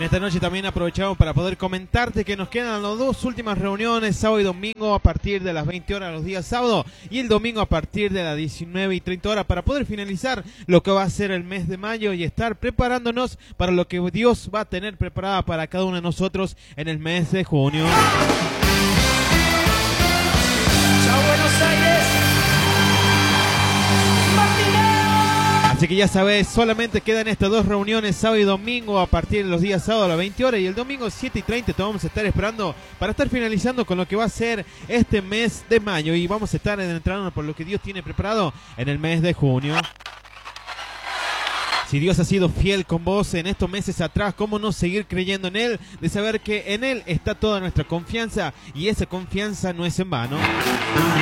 esta noche también aprovechamos para poder comentarte que nos quedan las dos últimas reuniones, sábado y domingo a partir de las 20 horas los días sábado y el domingo a partir de las 19:30 horas para poder finalizar lo que va a ser el mes de mayo y estar preparándonos para lo que Dios va a tener preparada para cada uno de nosotros en el mes de junio. ¡Chao, Buenos Aires! Así que ya sabes, solamente quedan estas dos reuniones, sábado y domingo, a partir de los días sábado a las 20 horas y el domingo 7:30 te vamos a estar esperando para estar finalizando con lo que va a ser este mes de mayo y vamos a estar entrando por lo que Dios tiene preparado en el mes de junio. Si Dios ha sido fiel con vos en estos meses atrás, ¿cómo no seguir creyendo en Él? De saber que en Él está toda nuestra confianza y esa confianza no es en vano.